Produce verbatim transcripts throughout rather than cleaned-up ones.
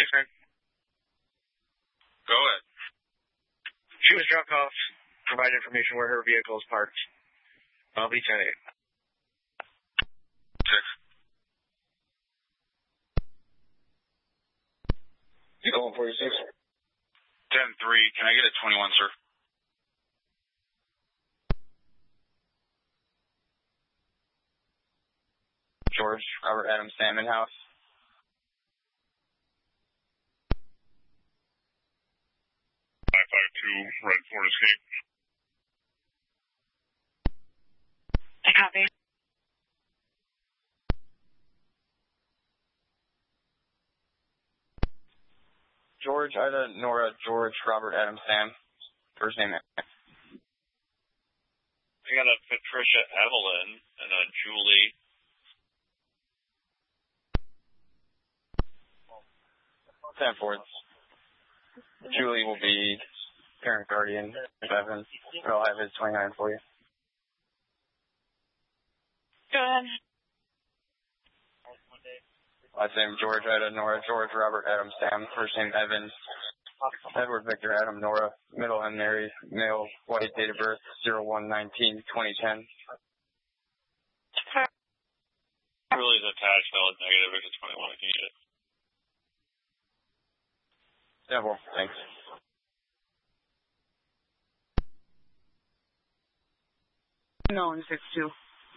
basement. Go ahead. She was drunk off. Provide information where her vehicle is parked. I'll be ten eight. Six. You going forty-six? ten three. Can I get a twenty-one, sir? George, Robert, Adam, Sam, in-house. five five two, Red Ford Escape. I copy. George, Ida, Nora, George, Robert, Adam, Sam. First name. I got a Patricia Evelyn and a Julie. ten fourths. Julie will be parent guardian, seven. I'll have his twenty-nine for you. Go ahead. Last name George, Ida, Nora, George, Robert, Adam, Sam. First name Evans. Edward, Victor, Adam, Nora. Middle and Mary. Male, white, date of birth, zero one nineteen twenty ten. Julie's attached, valid negative, if it's twenty-one if you need it. Yeah, well, thanks. No, in six two.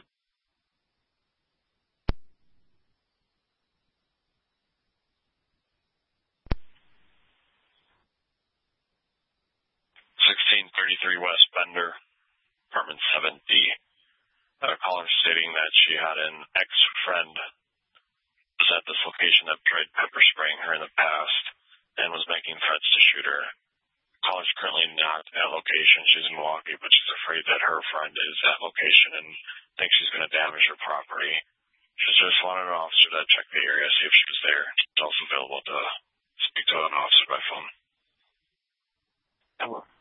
sixteen thirty-three West Bender, apartment seven D. A caller stating that she had an ex-friend was at this location that tried pepper spraying her in the past and was making threats to shoot her. Caller's currently not at location. She's in Milwaukee, but she's afraid that her friend is at location and thinks she's going to damage her property. She's just wanted an officer to check the area, see if she was there. She's also available to speak to an officer by phone. Hello.